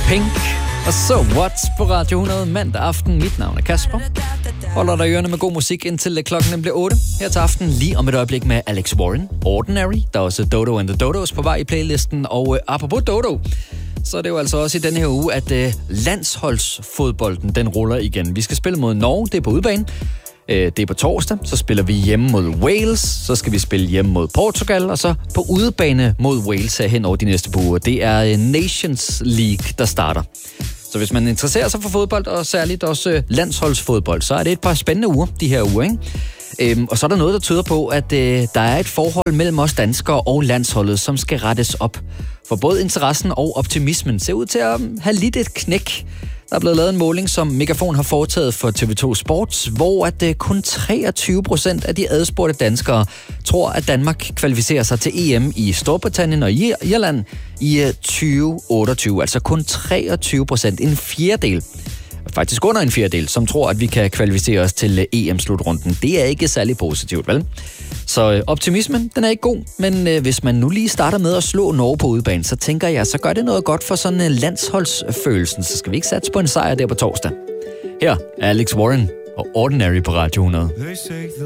Pink og So What på Radio 100 mandag aften. Mit navn er Kasper. Holder dig ørerne med god musik indtil klokken bliver 8. Her til aften lige om et øjeblik med Alex Warren, Ordinary. Der er også Dodo and the Dodos på vej i playlisten. Og apropos Dodo, så er det jo altså også i denne her uge, at landsholdsfodbolden den ruller igen. Vi skal spille mod Norge, det er på udebane. Det er på torsdag, så spiller vi hjemme mod Wales, så skal vi spille hjemme mod Portugal, og så på udebane mod Wales her hen over de næste par uger. Det er Nations League, der starter. Så hvis man interesserer sig for fodbold, og særligt også landsholdsfodbold, så er det et par spændende uger, de her uger, ikke? Og så er der noget, der tyder på, at der er et forhold mellem os danskere og landsholdet, som skal rettes op. For både interessen og optimismen ser ud til at have lidt et knæk. Der er blevet lavet en måling, som Megafon har foretaget for TV2 Sports, hvor at kun 23% af de adspurgte danskere tror, at Danmark kvalificerer sig til EM i Storbritannien og Irland i 2028. Altså kun 23%, en fjerdedel. Faktisk under en fjerdedel, som tror, at vi kan kvalificere os til EM-slutrunden. Det er ikke særlig positivt, vel? Så optimismen, den er ikke god, men hvis man nu lige starter med at slå Norge på udebane, så tænker jeg, så gør det noget godt for sådan en landsholdsfølelsen. Så skal vi ikke satse på en sejr der på torsdag. Her er Alex Warren og Ordinary på Radio 100.